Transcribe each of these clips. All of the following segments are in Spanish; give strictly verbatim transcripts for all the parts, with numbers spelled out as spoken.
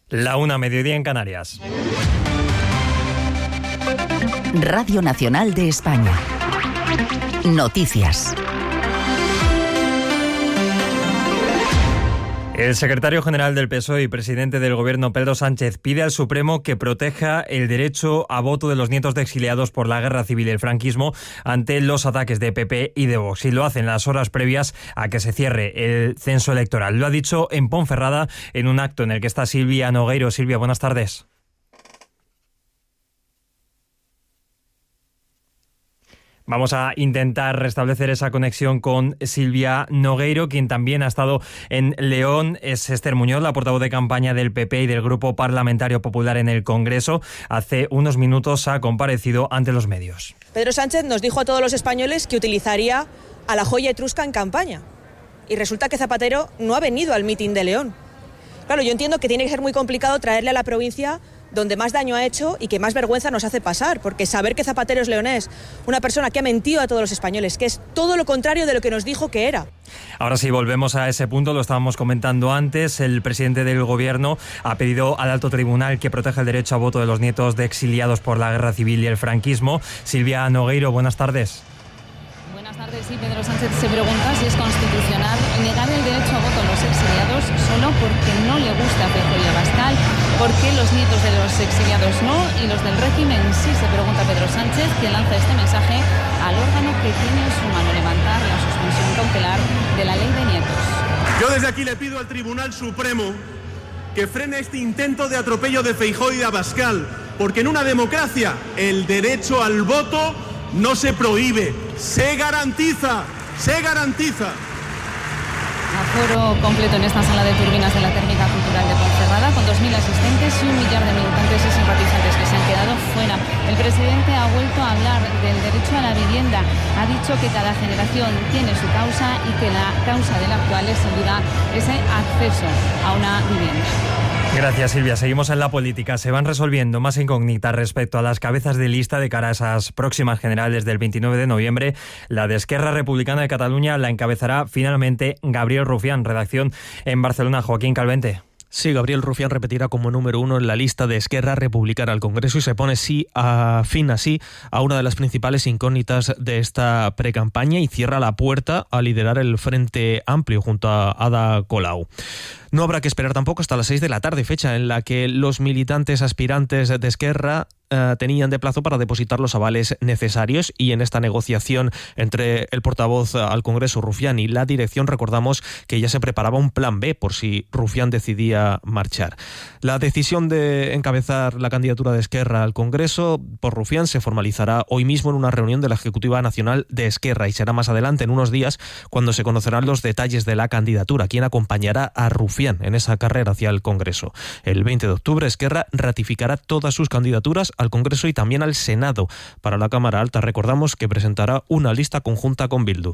La una, mediodía en Canarias. Radio Nacional de España. Noticias. El secretario general del P S O E y presidente del Gobierno, Pedro Sánchez, pide al Supremo que proteja el derecho a voto de los nietos de exiliados por la guerra civil y el franquismo ante los ataques de P P y de Vox. Y lo hace en las horas previas a que se cierre el censo electoral. Lo ha dicho en Ponferrada en un acto en el que está Silvia Nogueiro. Silvia, buenas tardes. Vamos a intentar restablecer esa conexión con Silvia Nogueiro, quien también ha estado en León. Es Esther Muñoz, la portavoz de campaña del P P y del Grupo Parlamentario Popular en el Congreso. Hace unos minutos ha comparecido ante los medios. Pedro Sánchez nos dijo a todos los españoles que utilizaría a la joya etrusca en campaña. Y resulta que Zapatero no ha venido al mitin de León. Claro, yo entiendo que tiene que ser muy complicado traerle a la provincia donde más daño ha hecho y que más vergüenza nos hace pasar, porque saber que Zapatero es leonés, una persona que ha mentido a todos los españoles, que es todo lo contrario de lo que nos dijo que era. Ahora sí, volvemos a ese punto, lo estábamos comentando antes. El presidente del Gobierno ha pedido al alto tribunal que proteja el derecho a voto de los nietos de exiliados por la guerra civil y el franquismo. Silvia Nogueiro, buenas tardes. Buenas tardes. Sí, Pedro Sánchez se pregunta si es constitucional negar el derecho a voto a los exiliados solo porque no le gusta a Feijóo y Abascal, porque los nietos de los exiliados no y los del régimen sí, se pregunta Pedro Sánchez, que lanza este mensaje al órgano que tiene en su mano levantar la suspensión cautelar de la ley de nietos. Yo desde aquí le pido al Tribunal Supremo que frene este intento de atropello de Feijóo y de Abascal, porque en una democracia el derecho al voto no se prohíbe, se garantiza, se garantiza. Aforo completo en esta sala de turbinas de la Térmica Cultural de Ponferrada, con dos mil asistentes y un millar de militantes y simpatizantes que se han quedado fuera. El presidente ha vuelto a hablar del derecho a la vivienda. Ha dicho que cada generación tiene su causa y que la causa del actual es sin duda ese acceso a una vivienda. Gracias, Silvia. Seguimos en la política. Se van resolviendo más incógnitas respecto a las cabezas de lista de cara a esas próximas generales del veintinueve de noviembre. La de Esquerra Republicana de Cataluña la encabezará finalmente Gabriel Rufián. Redacción en Barcelona, Joaquín Calvente. Sí, Gabriel Rufián repetirá como número uno en la lista de Esquerra Republicana al Congreso y se pone sí a fin así a una de las principales incógnitas de esta precampaña y cierra la puerta a liderar el Frente Amplio junto a Ada Colau. No habrá que esperar tampoco hasta las seis de la tarde, fecha en la que los militantes aspirantes de Esquerra eh, tenían de plazo para depositar los avales necesarios, y en esta negociación entre el portavoz al Congreso, Rufián, y la dirección, recordamos que ya se preparaba un plan B por si Rufián decidía marchar. La decisión de encabezar la candidatura de Esquerra al Congreso por Rufián se formalizará hoy mismo en una reunión de la Ejecutiva Nacional de Esquerra y será más adelante, en unos días, cuando se conocerán los detalles de la candidatura, quién acompañará a Rufián en esa carrera hacia el Congreso. El veinte de octubre, Esquerra ratificará todas sus candidaturas al Congreso y también al Senado. Para la Cámara Alta, recordamos que presentará una lista conjunta con Bildu.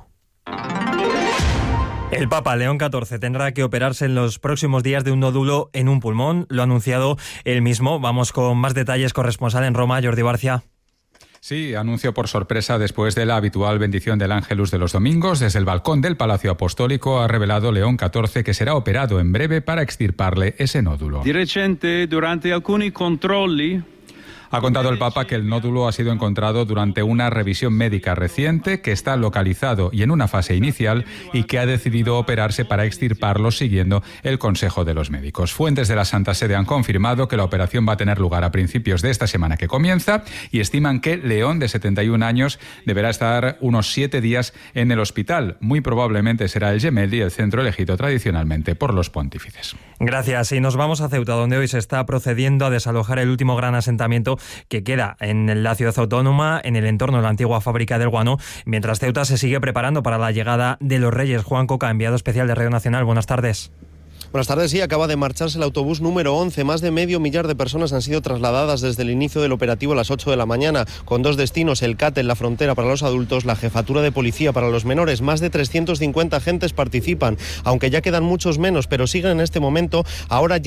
El Papa León catorce tendrá que operarse en los próximos días de un nódulo en un pulmón. Lo ha anunciado él mismo. Vamos con más detalles. Corresponsal en Roma, Jordi Barcia. Sí, anuncio por sorpresa después de la habitual bendición del Ángelus de los domingos. Desde el balcón del Palacio Apostólico ha revelado León catorce que será operado en breve para extirparle ese nódulo. Di recente, durante alcuni controlli, Ha contado el Papa que el nódulo ha sido encontrado durante una revisión médica reciente, que está localizado y en una fase inicial, y que ha decidido operarse para extirparlo siguiendo el consejo de los médicos. Fuentes de la Santa Sede han confirmado que la operación va a tener lugar a principios de esta semana que comienza y estiman que León, de setenta y un años, deberá estar unos siete días en el hospital. Muy probablemente será el Gemelli, el centro elegido tradicionalmente por los pontífices. Gracias. Y nos vamos a Ceuta, donde hoy se está procediendo a desalojar el último gran asentamiento que queda en la ciudad autónoma, en el entorno de la antigua fábrica del guano, mientras Ceuta se sigue preparando para la llegada de los Reyes. Juan Coca, enviado especial de Radio Nacional, buenas tardes. Buenas tardes. Sí, acaba de marcharse el autobús número once. Más de medio millar de personas han sido trasladadas desde el inicio del operativo a las ocho de la mañana, con dos destinos: el C A T en la frontera para los adultos, la jefatura de policía para los menores. Más de trescientos cincuenta agentes participan, aunque ya quedan muchos menos, pero siguen en este momento. Ahora ya